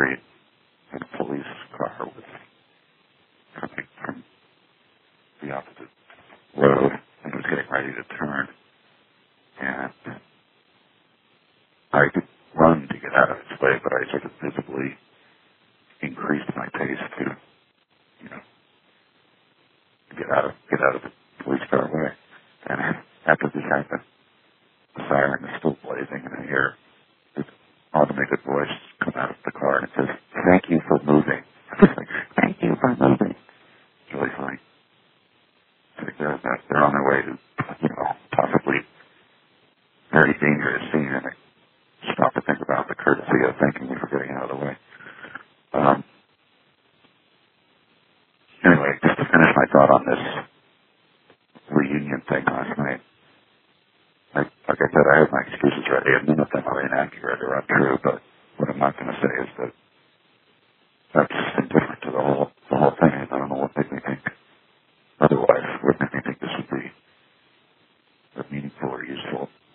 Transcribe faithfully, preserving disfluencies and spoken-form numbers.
street, and a police car was coming from the opposite road and was getting ready to turn. And I could run to get out of its way, but I sort of visibly increased my pace to, you know, get out of get out of the police car way. And after this happened, the siren is still blazing, and I hear this automated voice come out of the car, and it says, "Thank you for moving." Thank you for moving. It's really funny. I think they're, they're on their way to, you know, possibly very dangerous scene, and I stop to think about the courtesy of thanking me for getting out of the way. Um, anyway, just to finish my thought on this reunion thing last night, I, like I said, I have my excuses ready, and none of them are inaccurate or untrue, but what I'm not going to say is that